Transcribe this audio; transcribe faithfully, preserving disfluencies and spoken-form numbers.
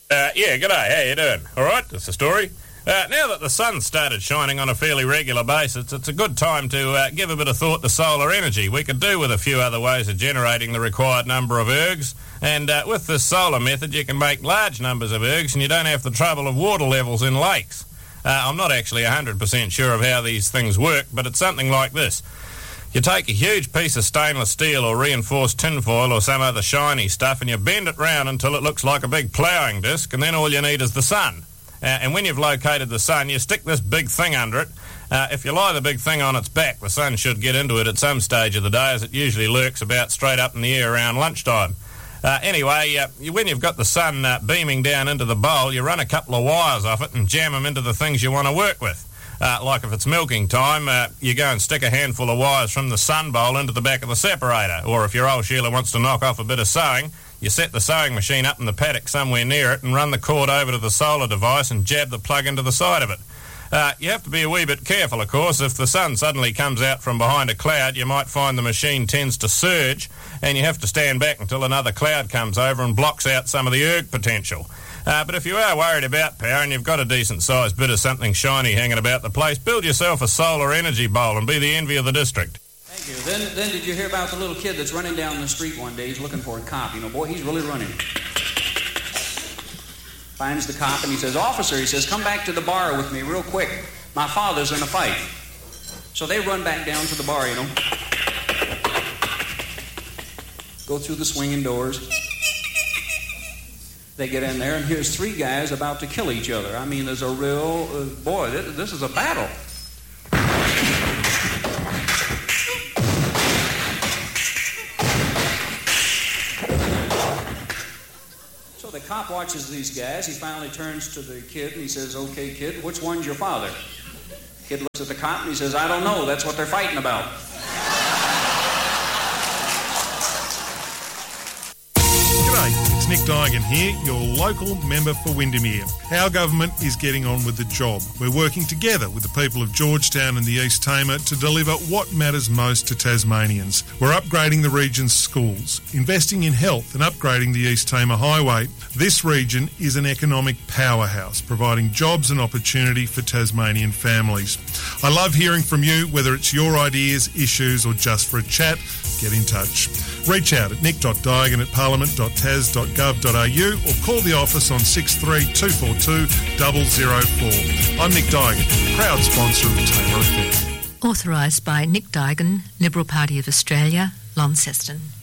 Uh, yeah, g'day, how you doing? All right, that's the story. Uh, now that the sun's started shining on a fairly regular basis, it's a good time to uh, give a bit of thought to solar energy. We could do with a few other ways of generating the required number of ergs, and uh, with this solar method you can make large numbers of ergs and you don't have the trouble of water levels in lakes. Uh, I'm not actually one hundred percent sure of how these things work, but it's something like this. You take a huge piece of stainless steel or reinforced tinfoil or some other shiny stuff and you bend it round until it looks like a big ploughing disc, and then all you need is the sun. Uh, and when you've located the sun, you stick this big thing under it. Uh, if you lie the big thing on its back, the sun should get into it at some stage of the day, as it usually lurks about straight up in the air around lunchtime. Uh, anyway, uh, you, when you've got the sun uh, beaming down into the bowl, you run a couple of wires off it and jam them into the things you want to work with. Uh, like if it's milking time, uh, you go and stick a handful of wires from the sun bowl into the back of the separator. Or if your old Sheila wants to knock off a bit of sewing, you set the sewing machine up in the paddock somewhere near it and run the cord over to the solar device and jab the plug into the side of it. Uh, you have to be a wee bit careful, of course. If the sun suddenly comes out from behind a cloud, you might find the machine tends to surge, and you have to stand back until another cloud comes over and blocks out some of the erg potential. Uh, but if you are worried about power and you've got a decent-sized bit of something shiny hanging about the place, build yourself a solar energy bowl and be the envy of the district. Thank you. Then, then did you hear about the little kid that's running down the street one day? He's looking for a cop. You know, boy, he's really running. Finds the cop and he says, "Officer," he says, "come back to the bar with me real quick. My father's in a fight." So they run back down to the bar, you know. Go through the swinging doors. They get in there, and here's three guys about to kill each other. I mean, there's a real, uh, boy, this, this is a battle. So the cop watches these guys. He finally turns to the kid, and he says, "Okay, kid, which one's your father?" Kid looks at the cop, and he says, "I don't know. That's what they're fighting about." Nick Dygan here, your local member for Windermere. Our government is getting on with the job. We're working together with the people of Georgetown and the East Tamar to deliver what matters most to Tasmanians. We're upgrading the region's schools, investing in health and upgrading the East Tamar Highway. This region is an economic powerhouse, providing jobs and opportunity for Tasmanian families. I love hearing from you, whether it's your ideas, issues or just for a chat. Get in touch. Reach out at nick.dygan at parliament dot tas dot gov dot a u or call the office on six three two four two zero zero four. I'm Nick Dygan, proud sponsor of Tamar Affair. Authorised by Nick Dygan, Liberal Party of Australia, Launceston.